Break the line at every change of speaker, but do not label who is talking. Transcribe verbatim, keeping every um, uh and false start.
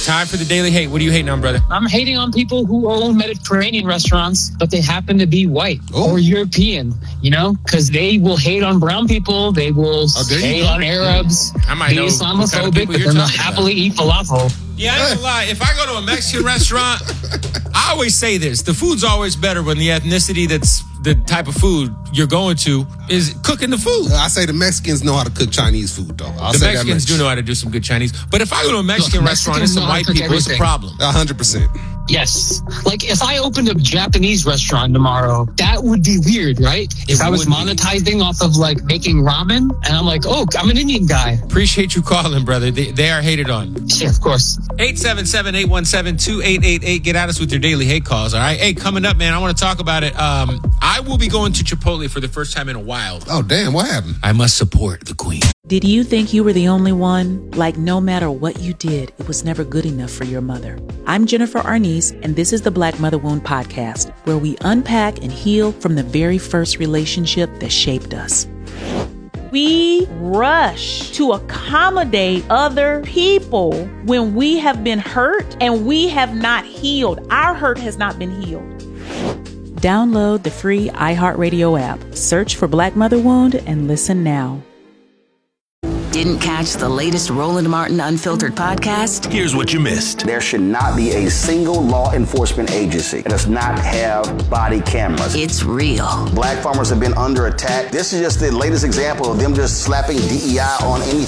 Time for the Daily Hate. What are you hating on, brother?
I'm hating on people who own Mediterranean restaurants, but they happen to be white
oh.
or European, you know, because they will hate on brown people. They will
oh,
hate on Arabs,
I might
be
know
Islamophobic,
kind of people
but
you're
then they'll
talking
happily
about.
eat falafel.
Yeah, I ain't gonna lie. If I go to a Mexican restaurant, I always say this. The food's always better when the ethnicity that's the type of food you're going to is cooking the food.
I say the Mexicans know how to cook Chinese food, though. I'll
the
say
Mexicans
that
do know how to do some good Chinese. But if I go to a Mexican
Look,
restaurant and
Mexicans
some
know how
white
to cook
people, it's a
everything.
problem.
A hundred percent.
Yes. Like, if I opened a Japanese restaurant tomorrow, that would be weird, right? If
It
I was
would be.
monetizing off of, like, making ramen, and I'm like, oh, I'm an Indian guy.
Appreciate you calling, brother. They, they are hated on.
Yeah, of course.
eight seven seven, eight one seven, two eight eight eight. Get at us with your daily hate calls, all right? Hey, coming up, man, I want to talk about it. Um, I will be going to Chipotle for the first time in a while.
Oh, damn. What happened?
I must support the queen.
Did you think you were the only one? Like, no matter what you did, it was never good enough for your mother. I'm Jennifer Arnice, and this is the Black Mother Wound Podcast, where we unpack and heal from the very first relationship that shaped us.
We rush to accommodate other people when we have been hurt and we have not healed. Our hurt has not been healed.
Download the free iHeartRadio app, search for Black Mother Wound, and listen now.
Didn't catch the latest Roland Martin Unfiltered podcast?
Here's what you missed.
There should not be a single law enforcement agency that does not have body cameras.
It's real.
Black farmers have been under attack. This is just the latest example of them just slapping D E I on anything.